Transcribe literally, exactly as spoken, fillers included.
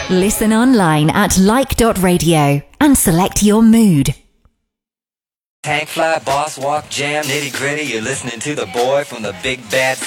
Listen online at like dot radio and select your mood. Tank fly, boss walk, jam, nitty gritty. You're listening to the boy from the big bad